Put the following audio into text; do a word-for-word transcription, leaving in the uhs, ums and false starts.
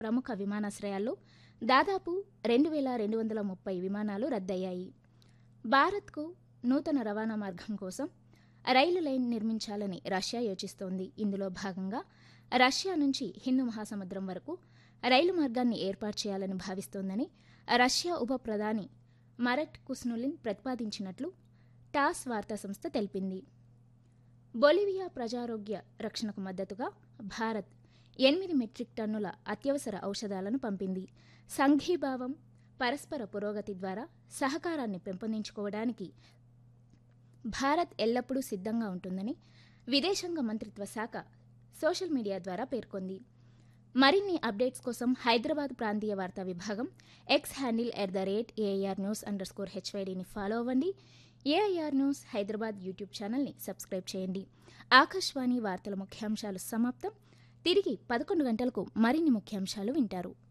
ప్రముఖ విమానాశ్రయాల్లో దాదాపు రెండు వేల రెండు వందల ముప్పై విమానాలు రద్దయ్యాయి. భారత్కు నూతన రవాణా మార్గం కోసం రైలు లైన్ నిర్మించాలని రష్యా యోచిస్తోంది. ఇందులో భాగంగా రష్యా నుంచి హిందూ మహాసముద్రం వరకు రైలు మార్గాన్ని ఏర్పాటు చేయాలని భావిస్తోందని రష్యా ఉప ప్రధాని మరెట్ కుస్నులిన్ ప్రతిపాదించినట్లు టాస్ వార్తా సంస్థ తెలిపింది. బొలివియా ప్రజారోగ్య రక్షణకు మద్దతుగా భారత్ ఎనిమిది మెట్రిక్ టన్నుల అత్యవసర ఔషధాలను పంపింది. సంఘీభావం, పరస్పర పురోగతి ద్వారా సహకారాన్ని పెంపొందించుకోవడానికి భారత్ ఎల్లప్పుడూ సిద్ధంగా ఉంటుందని విదేశాంగ మంత్రిత్వ శాఖ సోషల్ మీడియా ద్వారా పేర్కొంది. మరిన్ని అప్డేట్స్ కోసం హైదరాబాద్ ప్రాంతీయ వార్తా విభాగం X handle at the rate AIR news under score హెచ్వైడీని follow అవ్వండి. ఏఐఆర్ న్యూస్ హైదరాబాద్ యూట్యూబ్ ఛానల్ని సబ్స్క్రైబ్ చేయండి. ఆకాశవాణి వార్తల ముఖ్యాంశాలు సమాప్తం. తిరిగి పదకొండు గంటలకు మరిన్ని ముఖ్యాంశాలు వింటారు.